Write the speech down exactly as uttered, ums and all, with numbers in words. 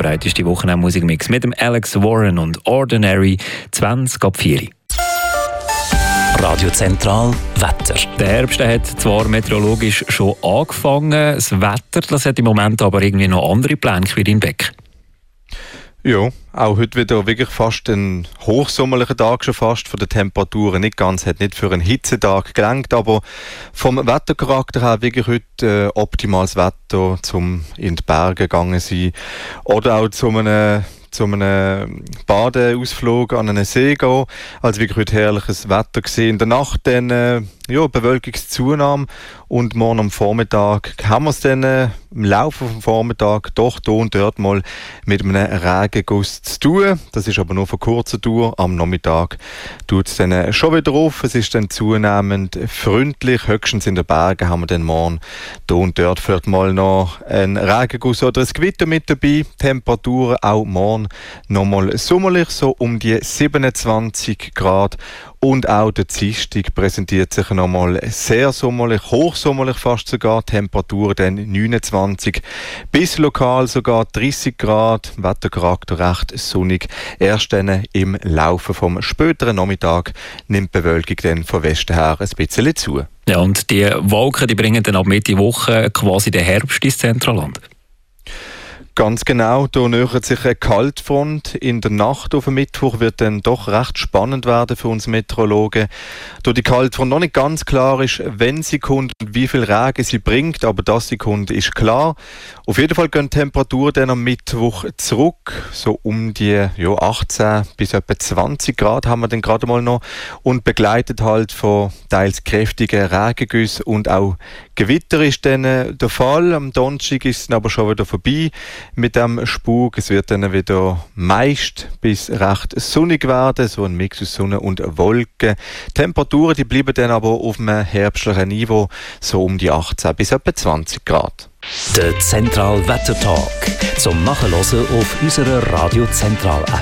breiteste Wochenendmusikmix mit dem Alex Warren und Ordinary zwanzig ab vier. Radio Zentral Wetter. Der Herbst hat zwar meteorologisch schon angefangen, das Wetter das hat im Moment aber irgendwie noch andere Pläne wie in Beck. Ja, auch heute wieder wirklich fast ein hochsommerlicher Tag schon fast, von den Temperaturen nicht ganz, hat nicht für einen Hitzetag gelangt, aber vom Wettercharakter her wirklich heute äh, optimales Wetter, zum in die Berge gegangen sein oder auch zu einem zu einem Badeausflug an einen See gehen. Also wirklich heute herrliches Wetter gesehen. In der Nacht dann äh, ja, Bewölkungszunahme und morgen am Vormittag haben wir es dann äh, im Laufe des Vormittags doch hier und dort mal mit einem Regenguss zu tun. Das ist aber nur für kurze Tour. Am Nachmittag tut es dann schon wieder auf. Es ist dann zunehmend freundlich. Höchstens in den Bergen haben wir dann morgen hier und dort vielleicht mal noch einen Regenguss oder ein Gewitter mit dabei. Temperaturen auch morgen nochmal sommerlich, so um die siebenundzwanzig Grad. Und auch der Dienstag präsentiert sich nochmal sehr sommerlich, hochsommerlich fast sogar. Temperaturen dann neunundzwanzig bis lokal sogar dreißig Grad. Wettercharakter recht sonnig. Erst dann im Laufe vom späteren Nachmittag nimmt die Bewölkung dann von Westen her ein bisschen zu. Ja, und die Wolken die bringen dann ab Mitte Woche quasi den Herbst ins Zentralland. Ganz genau, da nähert sich eine Kaltfront. In der Nacht auf den Mittwoch wird dann doch recht spannend werden für uns Meteorologen. Da die Kaltfront noch nicht ganz klar ist, wenn sie kommt und wie viel Regen sie bringt, aber dass sie kommt, ist klar. Auf jeden Fall gehen die Temperaturen dann am Mittwoch zurück, so um die ja, achtzehn bis etwa zwanzig Grad haben wir dann gerade mal noch und begleitet halt von teils kräftigen Regengüssen und auch Gewitter ist dann der Fall. Am Donnerstag ist es aber schon wieder vorbei mit dem Spuk. Es wird dann wieder meist bis recht sonnig werden, so ein Mix aus Sonne und Wolken. Temperaturen die bleiben dann aber auf einem herbstlichen Niveau, so um die achtzehn bis etwa zwanzig Grad. Der Zentral Wettertalk zum Nachhören auf unserer Radio Zentral App.